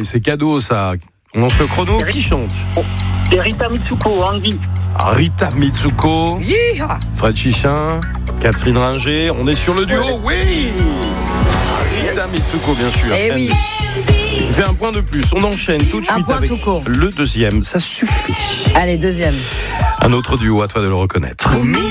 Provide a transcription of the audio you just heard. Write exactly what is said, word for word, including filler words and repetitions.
c'est cadeau ça. On lance le chrono. Qui chante? C'est Rita Mitsuko, Andy. Ah, Rita Mitsuko, Yeeha. Fred Chichin, Catherine Ringer. On est sur le duo, oui. Rita Mitsuko, bien sûr. Eh oui. Il fait un point de plus. On enchaîne tout de Un suite point avec tout court. le deuxième. Ça suffit. Allez, deuxième. Un autre duo, à toi de le reconnaître.